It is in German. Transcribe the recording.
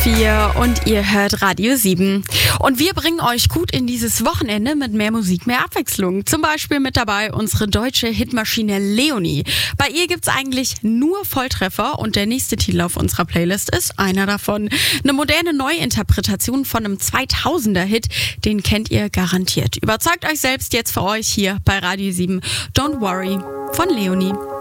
4 und ihr hört Radio 7. Und wir bringen euch gut in dieses Wochenende mit mehr Musik, mehr Abwechslung. Zum Beispiel mit dabei unsere deutsche Hitmaschine Leonie. Bei ihr gibt's eigentlich nur Volltreffer und der nächste Titel auf unserer Playlist ist einer davon. Eine moderne Neuinterpretation von einem 2000er-Hit, den kennt ihr garantiert. Überzeugt euch selbst jetzt für euch hier bei Radio 7. Don't Worry von Leonie.